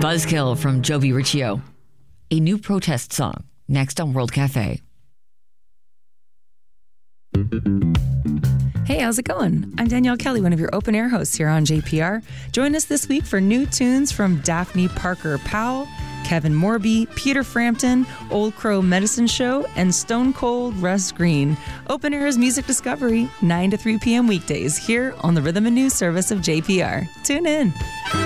Buzzkill from Jovi Riccio. A new protest song. Next on World Cafe. Hey, how's it going? I'm Danielle Kelly, one of your open air hosts here on JPR. Join us this week for new tunes from Daphne Parker Powell, Kevin Morby, Peter Frampton, Old Crow Medicine Show, and Stone Cold Russ Green. Open Air's Music Discovery, 9 to 3 p.m. weekdays here on the Rhythm and News service of JPR. Tune in.